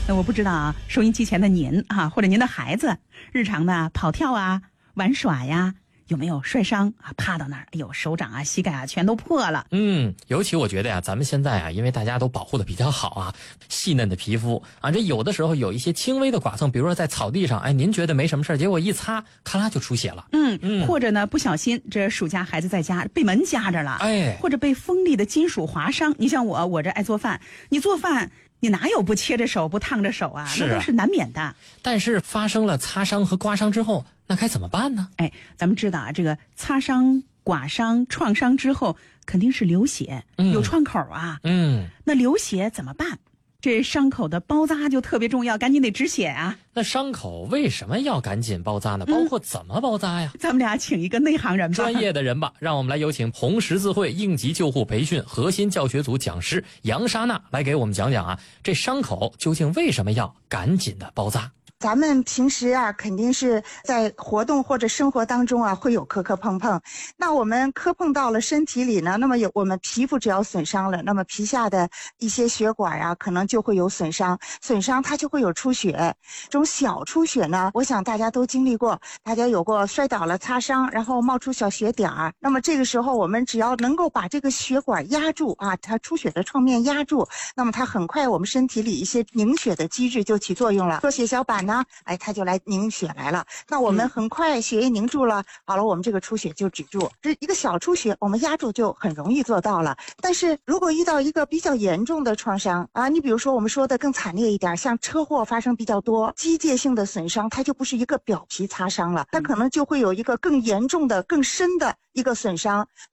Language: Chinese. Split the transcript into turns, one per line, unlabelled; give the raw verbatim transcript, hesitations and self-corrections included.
那我不知道啊，收音机前的您啊，或者您的孩子，日常的跑跳啊、玩耍呀，有没有摔伤啊？趴到那儿，哎呦，手掌啊、膝盖啊全都破了。
嗯，尤其我觉得呀，咱们现在啊，因为大家都保护的比较好啊，细嫩的皮肤啊，这有的时候有一些轻微的剐蹭，比如说在草地上，哎，您觉得没什么事，结果一擦，咔啦就出血了。
嗯
嗯，
或者呢，不小心这暑假孩子在家被门夹着了，
哎，
或者被锋利的金属划伤。你像我，我这爱做饭，你做饭。你哪有不切着手不烫着手啊？
是啊，
那都是难免的。
但是发生了擦伤和刮伤之后，那该怎么办呢？
哎，咱们知道啊，这个擦伤、刮伤、创伤之后肯定是流血，
嗯、
有创口啊。
嗯，
那流血怎么办？这伤口的包扎就特别重要，赶紧得止血啊。
那伤口为什么要赶紧包扎呢？包括怎么包扎呀？
嗯、咱们俩请一个内行人吧，
专业的人吧，让我们来有请红十字会应急救护培训核心教学组讲师杨莎娜来给我们讲讲啊，这伤口究竟为什么要赶紧的包扎？
咱们平时啊，肯定是在活动或者生活当中啊，会有磕磕碰碰。那我们磕碰到了身体里呢，那么有我们皮肤只要损伤了，那么皮下的一些血管啊，可能就会有损伤，损伤它就会有出血。这种小出血呢，我想大家都经历过，大家有过摔倒了擦伤，然后冒出小血点儿。那么这个时候，我们只要能够把这个血管压住啊，它出血的创面压住，那么它很快我们身体里一些凝血的机制就起作用了，做血小板呢。哎，它就来凝血来了。那我们很快血液凝住了，嗯、好了，我们这个出血就止住。这一个小出血，我们压住就很容易做到了。但是如果遇到一个比较严重的创伤啊，你比如说我们说的更惨烈一点，像车祸发生比较多，机械性的损伤，它就不是一个表皮擦伤了，它可能就会有一个更严重的、更深的一个损伤。